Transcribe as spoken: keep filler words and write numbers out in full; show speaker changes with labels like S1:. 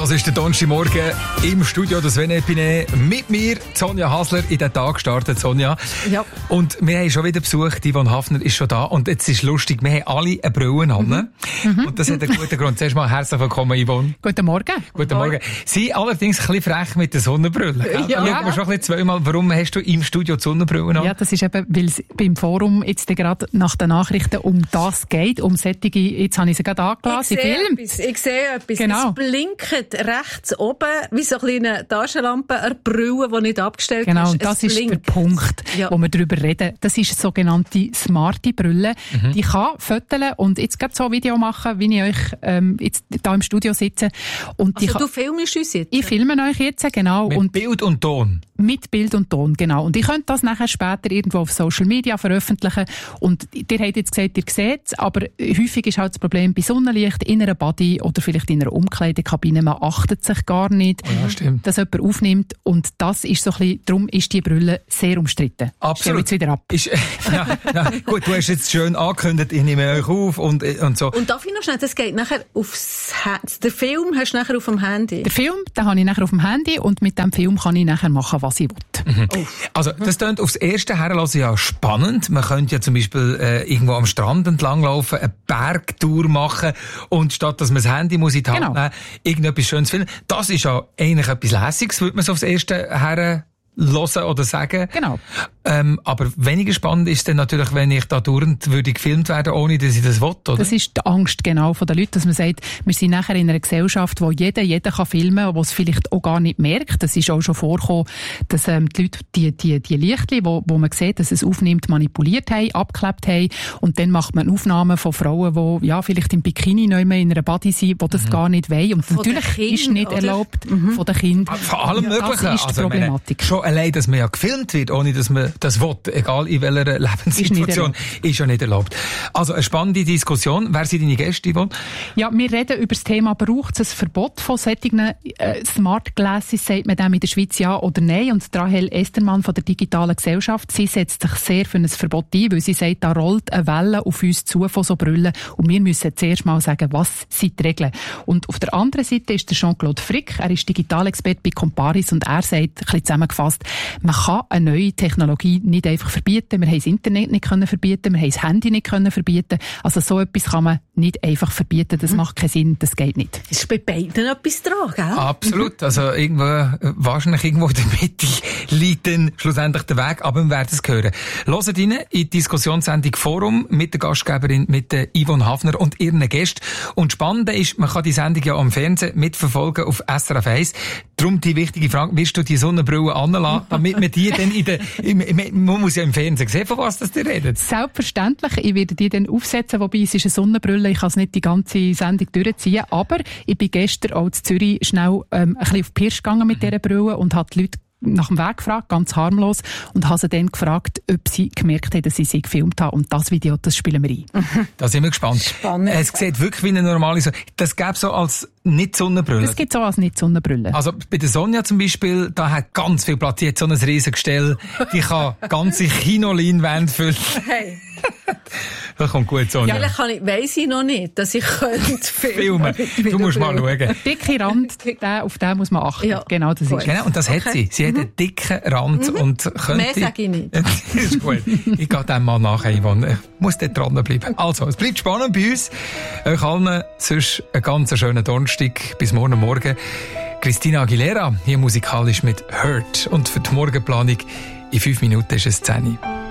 S1: Das ist der Donnerstagmorgen im Studio des Sven Epine. Mit mir, Sonja Hasler, in den Tag gestartet, Sonja.
S2: Ja.
S1: Und wir haben schon wieder Besuch, Yvonne Hafner ist schon da. Und jetzt ist lustig, wir haben alle eine Brille an. Mhm. Und das hat einen guten Grund. Zuerst mal herzlich willkommen, Yvonne.
S2: Guten Morgen.
S1: Guten Morgen. Sie allerdings ein bisschen frech mit der Sonnenbrille. Ja. Ja. Schon ein bisschen zweimal, warum hast du im Studio die Sonnenbrille an?
S2: Ja, das ist eben, weil es beim Forum jetzt gerade nach den Nachrichten um das geht, um solche, jetzt habe ich sie gerade angelassen,
S3: ich sehe
S2: Film.
S3: Etwas, ich sehe etwas.
S2: Genau.
S3: Es blinkt rechts oben, wie so eine kleine Taschenlampe, eine Brille, die nicht abgestellt
S2: genau,
S3: ist.
S2: Genau, und das
S3: es
S2: ist
S3: blinkt.
S2: der Punkt,
S3: ja.
S2: wo wir darüber reden. Das ist eine sogenannte smarte Brille. Mhm. Die kann fotografieren und jetzt gerade so ein Video machen, wie ich euch ähm, jetzt da im Studio sitze. Und die
S3: also
S2: kann,
S3: du filmst uns jetzt?
S2: Ich filme euch jetzt, genau.
S1: Mit
S2: und
S1: Bild und Ton?
S2: Mit Bild und Ton, genau. Und ich könnte das nachher später irgendwo auf Social Media veröffentlichen. Und ihr habt jetzt gesagt, ihr seht es, aber häufig ist halt das Problem bei Sonnenlicht in einer Body oder vielleicht in einer Umkleidekabine, man achtet sich gar nicht,
S1: ja, stimmt.
S2: dass jemand aufnimmt. Und das ist so ein bisschen, darum ist die Brille sehr umstritten.
S1: Absolut.
S2: Jetzt wieder ab.
S1: Ist, ja, ja, gut, du hast jetzt schön angekündigt, ich nehme euch auf und, und so.
S3: Und darf ich noch schnell, das geht nachher aufs Handy. Den Film hast du nachher auf dem Handy?
S2: Den Film, den habe ich nachher auf dem Handy und mit dem Film kann ich nachher machen, was ich will.
S1: Mhm. Oh. Also, das klingt aufs erste Herrenlassen ja spannend. Man könnte ja zum Beispiel äh, irgendwo am Strand entlanglaufen, eine Bergtour machen und statt dass man das Handy muss in die Hand
S2: genau.
S1: nehmen, irgendetwas Schönes filmen. Das ist ja eigentlich etwas Lässiges, würde man so aufs erste Herren hören oder sagen.
S2: Genau.
S1: Ähm, aber weniger spannend ist dann natürlich, wenn ich da dauernd würde gefilmt werden, ohne dass ich das will, oder?
S2: Das ist die Angst genau von den Leuten, dass man sagt, wir sind nachher in einer Gesellschaft, wo jeder, jeder kann filmen, wo es vielleicht auch gar nicht merkt. Das ist auch schon vorgekommen, dass ähm, die Leute die, die, die Lichtchen, wo, wo man sieht, dass es aufnimmt, manipuliert haben, abgeklebt haben und dann macht man Aufnahmen von Frauen, die ja vielleicht im Bikini noch immer in einer Body sind, die das mhm. gar nicht wollen. Und
S3: von
S2: natürlich
S3: kind,
S2: ist nicht
S3: oder?
S2: erlaubt von mhm. den Kindern.
S1: Von allem
S2: ja,
S1: Möglichen.
S2: Das ist die
S1: also,
S2: Problematik.
S1: Meine, schon allein, dass man ja gefilmt wird, ohne dass man das will, egal in welcher Lebenssituation, ist, ist ja nicht erlaubt. Also eine spannende Diskussion. Wer sind deine Gäste, Yvonne?
S2: Ja, wir reden über das Thema, braucht es ein Verbot von solchen äh, Smart Glasses, sagt man dem in der Schweiz ja oder nein? Und Rahel Estermann von der digitalen Gesellschaft, sie setzt sich sehr für ein Verbot ein, weil sie sagt, da rollt eine Welle auf uns zu von so Brillen und wir müssen zuerst mal sagen, was sind die Regeln. Und auf der anderen Seite ist der Jean-Claude Frick, er ist Digitalexperte bei Comparis und er sagt, ein bisschen zusammengefasst, man kann eine neue Technologie nicht einfach verbieten. Wir haben das Internet nicht können verbieten, wir haben das Handy nicht können verbieten. Also so etwas kann man nicht einfach verbieten. Das mhm. macht keinen Sinn, das geht nicht.
S3: Es ist bei beiden etwas dran, gell?
S1: Absolut. Also irgendwo, wahrscheinlich irgendwo in der Mitte liegt dann schlussendlich der Weg, aber wir werden es hören. Hört rein in die Diskussionssendung Forum mit der Gastgeberin, mit der Yvonne Hafner und ihren Gästen. Und spannend ist, man kann die Sendung ja am Fernsehen mitverfolgen auf S R F eins. Darum die wichtige Frage, willst du die Sonnenbrille anlassen, damit man die dann in der, im, im, man muss ja im Fernsehen sehen, von was das die redet.
S2: Selbstverständlich, ich werde die dann aufsetzen, wobei es ist eine Sonnenbrille, ich kann es nicht die ganze Sendung durchziehen, aber ich bin gestern auch in Zürich schnell ähm, ein bisschen auf die Pirsch gegangen mit dieser Brille und habe die Leute nach dem Weg gefragt, ganz harmlos, und habe sie dann gefragt, ob sie gemerkt haben, dass ich sie gefilmt habe. Und das Video, das spielen wir ein.
S1: Da sind wir gespannt.
S3: Spannend.
S1: Es sieht wirklich wie eine normale Sonne. Das gäbe so als Nicht-Sonnenbrille.
S2: Das gibt es auch als Nicht-Sonnenbrille.
S1: Also bei der Sonja zum Beispiel, da hat ganz viel Platz. Die hat so ein riesiges Gestell. Die kann ganze Kinoleinwände füllen.
S3: Hey.
S1: Das kommt gut, Sonja.
S3: Ja, vielleicht kann ich, weiss ich noch nicht, dass ich könnte filmen.
S1: filmen. Du musst mal schauen.
S2: Der dicke Rand, der, auf den muss man achten.
S3: Ja.
S2: Genau, das ist
S1: Genau, und das okay. hat sie. Sie hat einen dicken Rand mhm. und könnte...
S3: Mehr sage ich nicht.
S1: Das ist gut. Ich gehe dem mal nachher, Yvonne. Ich muss dort dranbleiben. Also, es bleibt spannend bei uns. Euch allen sonst einen ganz schönen Donnerstag. Bis morgen Morgen. Christina Aguilera, hier musikalisch mit Hurt. Und für die Morgenplanung in fünf Minuten ist es zehn Uhr.